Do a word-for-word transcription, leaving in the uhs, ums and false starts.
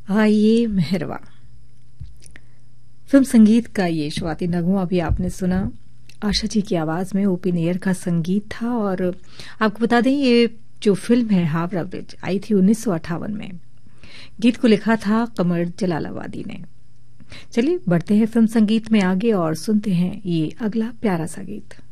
आइए मेहरवा। फिल्म संगीत का ये स्वाति नगमा भी आपने सुना। आशा जी की आवाज में ओपी नैयर का संगीत था। और आपको बता दें ये जो फिल्म है हावड़ा ब्रिज आई थी उन्नीस सौ अट्ठावन में। गीत को लिखा था कमर जलालाबादी ने। चलिए बढ़ते हैं फिल्म संगीत में आगे और सुनते हैं ये अगला प्यारा सा गीत।